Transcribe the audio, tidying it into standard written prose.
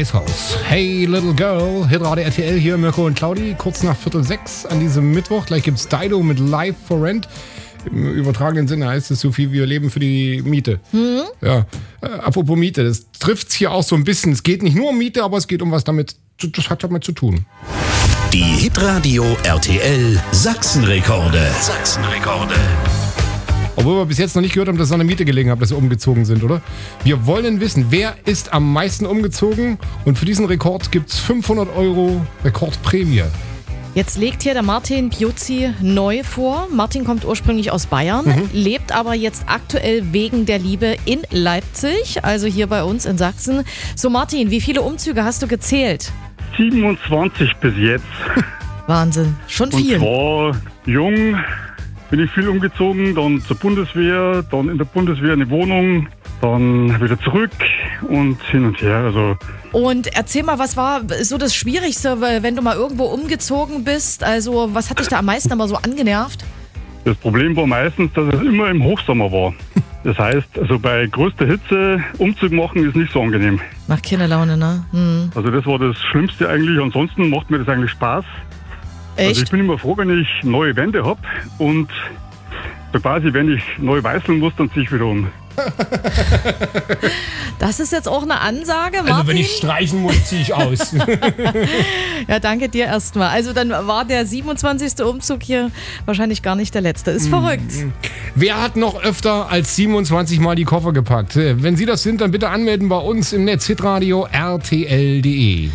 Weißhaus. Hey Little Girl, Hitradio RTL hier, Mirko und Claudi, kurz nach 5:45 an diesem Mittwoch. Gleich gibt's Dido mit Live for Rent. Im übertragenen Sinne heißt es so viel, wir leben für die Miete. Ja, apropos Miete, das trifft's hier auch so ein bisschen. Es geht nicht nur um Miete, aber es geht um was damit, das hat damit zu tun. Die Hitradio RTL Sachsenrekorde. Sachsenrekorde. Obwohl wir bis jetzt noch nicht gehört haben, dass es an der Miete gelegen hat, dass sie umgezogen sind, oder? Wir wollen wissen, wer ist am meisten umgezogen? Und für diesen Rekord gibt's 500 € Rekordprämie. Jetzt legt hier der Martin Piuzzi neu vor. Martin kommt ursprünglich aus Bayern, lebt aber jetzt aktuell wegen der Liebe in Leipzig, also hier bei uns in Sachsen. So Martin, wie viele Umzüge hast du gezählt? 27 bis jetzt. Wahnsinn, schon viel. Und zwar jung bin ich viel umgezogen, dann zur Bundeswehr, dann in der Bundeswehr eine Wohnung, dann wieder zurück und hin und her. Also Und erzähl mal, was war so das Schwierigste, wenn du mal irgendwo umgezogen bist? Also was hat dich da am meisten aber so angenervt? das Problem war meistens, dass es immer im Hochsommer war. Das heißt, also bei größter Hitze Umzug machen ist nicht so angenehm. Macht keine Laune, ne? Also das war das Schlimmste eigentlich. Ansonsten macht mir das eigentlich Spaß. Echt? Also ich bin immer froh, wenn ich neue Wände habe und so quasi, wenn ich neu weißeln muss, dann ziehe ich wieder um. Das ist jetzt auch eine Ansage, Martin. Also wenn ich streichen muss, ziehe ich aus. Ja, danke dir erstmal. Also dann war der 27. Umzug hier wahrscheinlich gar nicht der letzte. Ist verrückt. Wer hat noch öfter als 27 Mal die Koffer gepackt? Wenn Sie das sind, dann bitte anmelden bei uns im Netz hitradio rtl.de.